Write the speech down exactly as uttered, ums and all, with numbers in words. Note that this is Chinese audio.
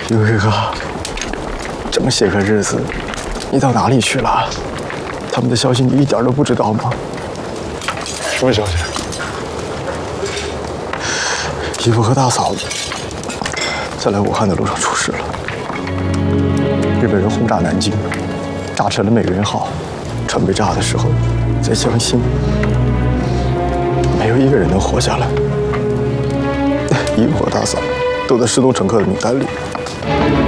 宇辉哥，这么些个日子，你到哪里去了？他们的消息你一点都不知道吗？ 什么消息？ 姨父和大嫂在来武汉的路上出事了。日本人轰炸南京，炸沉了美人号，船被炸的时候，在江心，没有一个人能活下来。姨父和大嫂都在失踪乘客的名单里。